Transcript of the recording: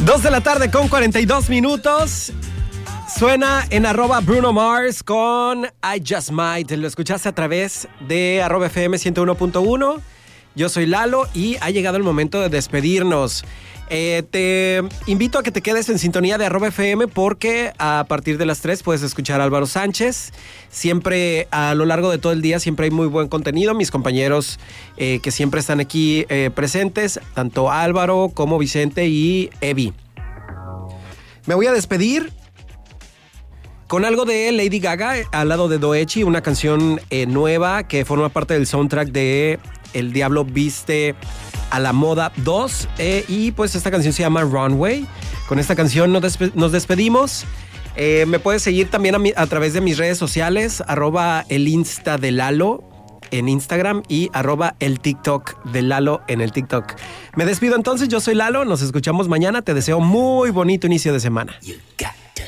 2:42 Suena en @BrunoMars con I Just Might. Lo escuchaste a través de @FM 101.1. Yo soy Lalo y ha llegado el momento de despedirnos. Te invito a que te quedes en sintonía de @FM porque a partir de las 3 puedes escuchar a Álvaro Sánchez. Siempre, a lo largo de todo el día, siempre hay muy buen contenido. Mis compañeros que siempre están aquí presentes, tanto Álvaro como Vicente y Evi. Me voy a despedir con algo de Lady Gaga al lado de Doechi, una canción nueva que forma parte del soundtrack de El Diablo Viste a la Moda 2. Y pues esta canción se llama Runway. Con esta canción nos despedimos. Me puedes seguir también a través de mis redes sociales, @el Insta de Lalo en Instagram y @el TikTok de Lalo en el TikTok. Me despido entonces, yo soy Lalo, nos escuchamos mañana. Te deseo muy bonito inicio de semana.